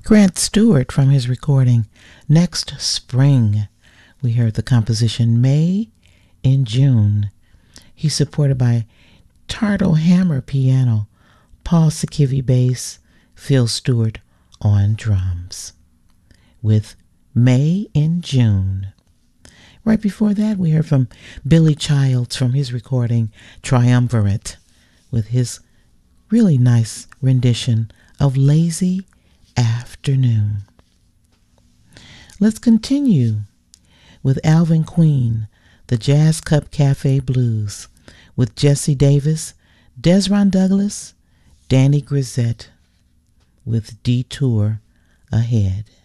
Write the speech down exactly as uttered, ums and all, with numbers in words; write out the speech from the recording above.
Grant Stewart from his recording Next Spring. We heard the composition May in June. He's supported by Tardo Hammer piano, Paul Sikivi bass, Phil Stewart on drums. With May in June. Right before that, we heard from Billy Childs from his recording Triumvirate with his really nice rendition of Lazy Afternoon. Let's continue with Alvin Queen, the Jazz Cup Cafe Blues, with Jesse Davis, Desron Douglas, Danny Grisette, with Detour Ahead.